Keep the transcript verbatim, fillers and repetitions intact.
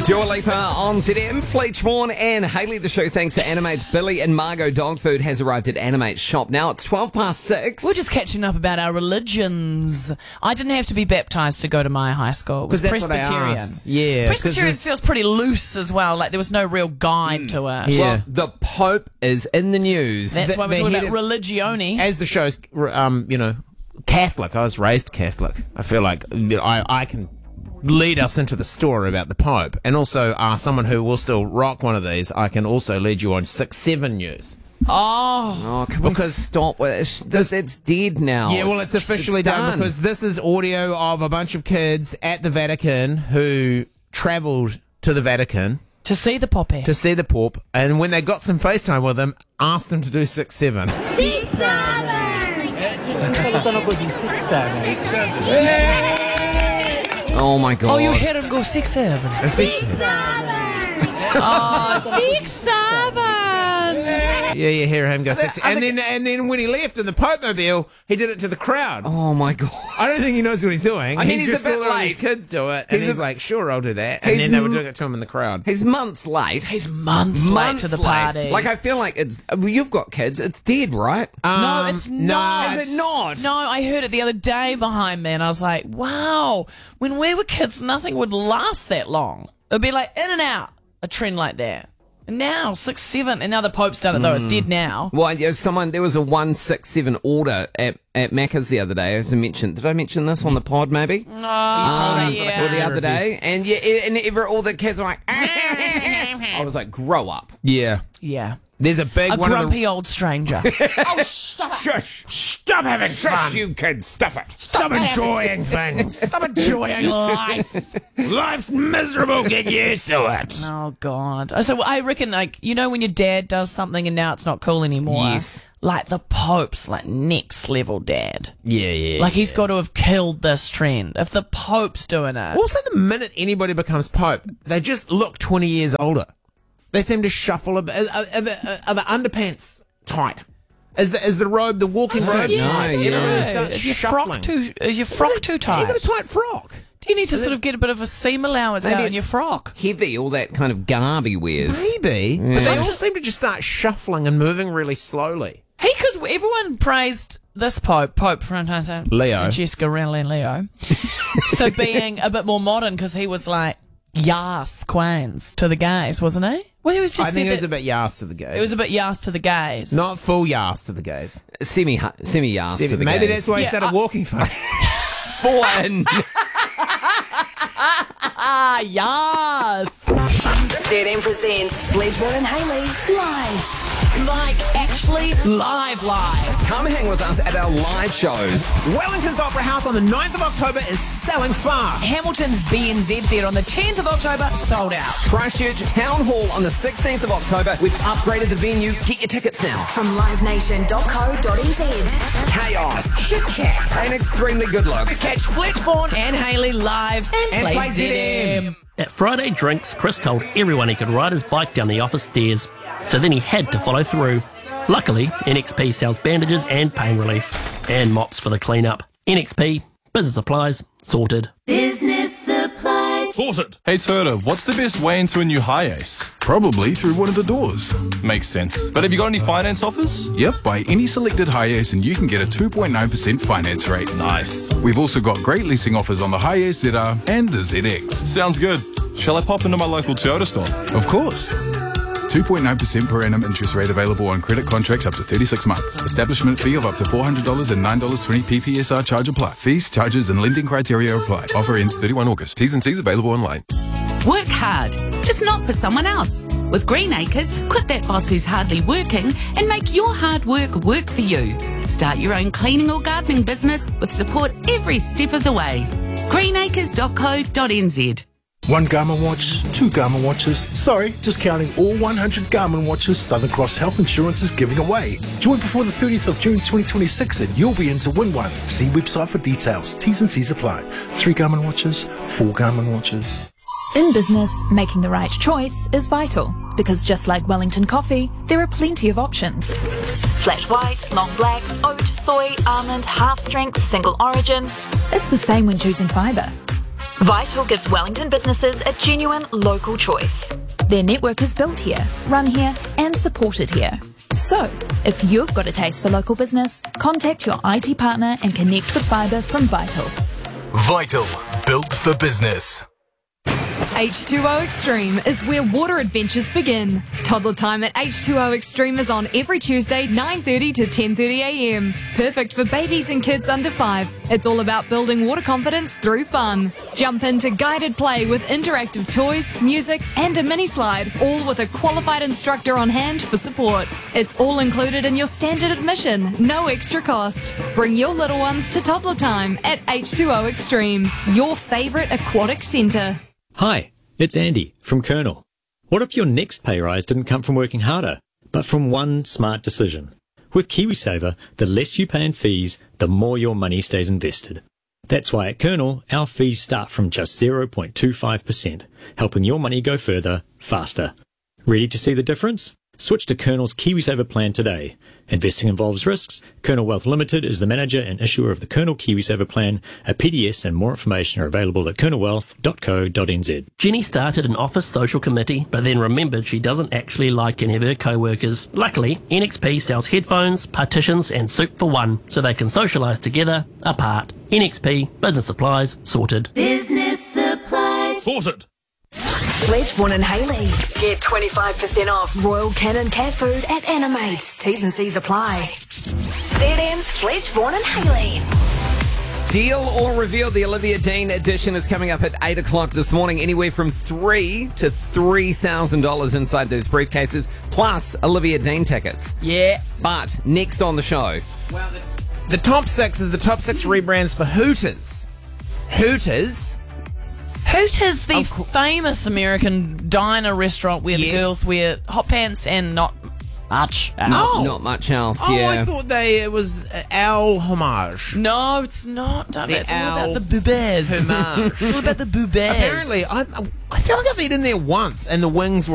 Dua Lipa on Z M. Fleetchmorn and Hayley, the show thanks to Animate's Billy and Margot dog food has arrived at Animate's shop. Now it's twelve past six. We're just catching up about our religions. I didn't have to be baptised to go to my high school. It was that's what I Presbyterian. asked. Yeah, Presbyterian was... feels pretty loose as well. Like there was no real guide mm. to it. Yeah. Well, the Pope is in the news. That's the, why we're talking about of, religione. As the show's, um, you know, Catholic. I was raised Catholic. I feel like I, I can lead us into the story about the Pope, and also uh, someone who will still rock one of these. I can also lead you on six seven news. Oh, oh can because, we stop with it? This, it's dead now. Yeah, well, it's officially it's done. done because this is audio of a bunch of kids at the Vatican who travelled to the Vatican to see the Pope. To see the Pope, and when they got some FaceTime with him, asked them to do six seven. Six seven. Oh my God! Oh, you heard him go six seven. A six seven. Oh, six seven. Yeah, you hear him go six, and then and then when he left in the Pope Mobile, he did it to the crowd. Oh my God! I don't think he knows what he's doing. I mean, he he's just a bit saw all late. his kids do it, and he's, he's a, like, "Sure, I'll do that." And then they were doing it to him in the crowd. He's months late. He's months, months late to the late. party. Like I feel like it's. Well, you've got kids. It's dead, right? Um, no, it's not. No, is it not? No, I heard it the other day behind me, and I was like, "Wow!" When we were kids, nothing would last that long. It'd be like in and out, a trend like that. And now six seven, and now the Pope's done it though. Mm. It's dead now. Well, yeah, someone there was a one six seven order at at Macca's the other day. As I mentioned, did I mention this on the pod? Maybe. No, um, yeah. Or the other day, and yeah, and ever all the kids are like, I was like, grow up. Yeah, yeah. There's a big a one. grumpy of the... old stranger. Oh, stop! Shush! Stop having Shush, fun, you kids! Stop it! Stop, Stop enjoying things! Stop enjoying life! Life's miserable. Get used to it. Oh God! So I reckon, like, you know, when your dad does something and now it's not cool anymore. Yes. Like the Pope's like next level dad. Yeah, yeah. Like he's yeah. got to have killed this trend. If the Pope's doing it. Also, the minute anybody becomes Pope, they just look twenty years older. They seem to shuffle a bit. Are, are, the, are the underpants tight? Is the is the robe, the walking robe yeah, tight? yeah. Everybody Yeah. starts Is your shuffling. frock too? Is your frock it, too tight? You got a tight frock. Do you need to is sort it, of get a bit of a seam allowance Maybe out in it's your frock? Heavy, all that kind of garb he wears. Maybe, Yeah. but they just seem to just start shuffling and moving really slowly. Hey, because everyone praised this Pope, Pope Francesco Leo. Francesco Rally Leo, for being a bit more modern because he was like yas queens to the gays, wasn't he? Well, he was just. I think a it was bit, a bit yas to the gays. It was a bit yas to the gays. Not full yas to the gays. Semi semi yas to the Maybe gays. that's why he Yeah, started I- walking funny. One. Ah, yas. Z M presents Fleetchmorn and Hayley live. Like actually live, live. Come hang with us at our live shows. Wellington's Opera House on the ninth of October is selling fast. Hamilton's B N Z Theatre on the tenth of October, sold out. Christchurch Town Hall on the sixteenth of October. We've upgraded the venue. Get your tickets now. From live nation dot co dot n z. Chaos, shit chat, and extremely good looks. Catch Fleetchmorn and Hayley live and, And play, play Z M. At Friday Drinks, Chris told everyone he could ride his bike down the office stairs, so then he had to follow through. Luckily, N X P sells bandages and pain relief, and mops for the clean-up. N X P, business supplies, sorted. Business supplies. Sorted. Hey Turtle, what's the best way into a new Hi-Ace? Probably through one of the doors. Makes sense. But have you got any finance offers? Yep, buy any selected Hi-Ace and you can get a two point nine percent finance rate. Nice. We've also got great leasing offers on the Hi-Ace Z R and the Z X. Sounds good. Shall I pop into my local Toyota store? Of course. two point nine percent per annum interest rate available on credit contracts up to thirty-six months. Establishment fee of up to four hundred dollars and nine dollars twenty P P S R charge apply. Fees, charges and lending criteria apply. Offer ends thirty-first of August. T's and C's available online. Work hard, just not for someone else. With Green Acres, quit that boss who's hardly working and make your hard work work for you. Start your own cleaning or gardening business with support every step of the way. green acres dot co dot n z. One Garmin watch, two Garmin watches. Sorry, just counting all one hundred Garmin watches Southern Cross Health Insurance is giving away. Join before the thirtieth of June twenty twenty-six and you'll be in to win one. See website for details. T's and C's apply. Three Garmin watches, four Garmin watches. In business, making the right choice is vital, because just like Wellington coffee, there are plenty of options. Flat white, long black, oat, soy, almond, half strength, single origin. It's the same when choosing fibre. Vital gives Wellington businesses a genuine local choice. Their network is built here, run here, and supported here. So, if you've got a taste for local business, contact your I T partner and connect with fibre from Vital. Vital, built for business. H two O Extreme is where water adventures begin. Toddler time at H two O Extreme is on every Tuesday, nine thirty to ten thirty a m. Perfect for babies and kids under five. It's all about building water confidence through fun. Jump into guided play with interactive toys, music, and a mini slide, all with a qualified instructor on hand for support. It's all included in your standard admission, no extra cost. Bring your little ones to toddler time at H two O Extreme, your favourite aquatic centre. Hi, it's Andy from Colonel. What if your next pay rise didn't come from working harder, but from one smart decision? With KiwiSaver, the less you pay in fees, the more your money stays invested. That's why at Colonel, our fees start from just zero point two five percent, helping your money go further, faster. Ready to see the difference? Switch to Colonel's KiwiSaver plan today. Investing involves risks. Colonel Wealth Limited is the manager and issuer of the Colonel KiwiSaver plan. A P D S and more information are available at colonel wealth dot co dot n z. Jenny started an office social committee, but then remembered she doesn't actually like any of her co-workers. Luckily, N X P sells headphones, partitions and soup for one, so they can socialise together, apart. N X P, business supplies, sorted. Business supplies. Sorted. Fledgebourne and Haley. Get twenty-five percent off Royal Canin cat food at Animates. T's and C's apply. Z M's Fledgebourne and Haley. Deal or Reveal, the Olivia Dean edition is coming up at eight o'clock this morning. Anywhere from three to three thousand dollars inside those briefcases, plus Olivia Dean tickets. Yeah. But next on the show. Well, the, the top six is the top six rebrands for Hooters. Hooters... Hooters, the famous American diner restaurant where Yes. the girls wear hot pants and not much else. Oh. Not much else, Oh, yeah. I thought they it was uh, owl homage. No, it's not. Don't The it's all owl about the boobers. homage. It's all about the boobers. Apparently, I, I feel like I've eaten there once, and the wings were